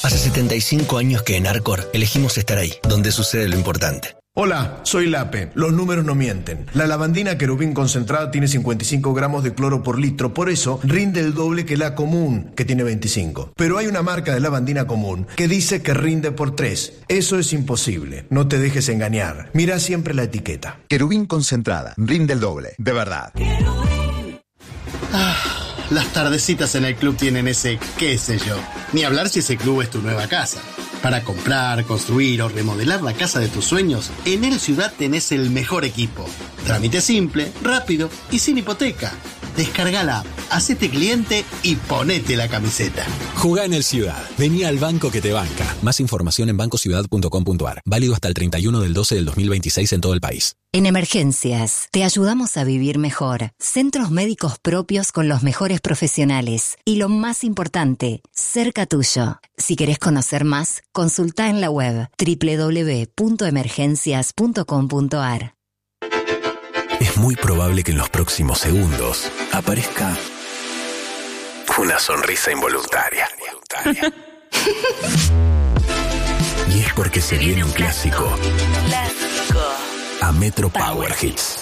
Hace 75 años que en Arcor elegimos estar ahí, donde sucede lo importante. Hola, soy Lape. Los números no mienten. La lavandina Querubín concentrada tiene 55 gramos de cloro por litro, por eso rinde el doble que la común, que tiene 25. Pero hay una marca de lavandina común que dice que rinde por 3. Eso es imposible. No te dejes engañar. Mira siempre la etiqueta. Querubín concentrada, rinde el doble, de verdad. Las tardecitas en el club tienen ese qué sé yo. Ni hablar si ese club es tu nueva casa. Para comprar, construir o remodelar la casa de tus sueños, en El Ciudad tenés el mejor equipo. Trámite simple, rápido y sin hipoteca. Descarga la app, hacete cliente y ponete la camiseta. Jugá en El Ciudad. Vení al banco que te banca. Más información en bancociudad.com.ar. Válido hasta el 31/12/2026 en todo el país. En Emergencias, te ayudamos a vivir mejor. Centros médicos propios con los mejores profesionales. Y lo más importante, cerca tuyo. Si querés conocer más, consultá en la web www.emergencias.com.ar. Es muy probable que en los próximos segundos aparezca una sonrisa involuntaria. Y es porque se viene un clásico a Metro Power Hits.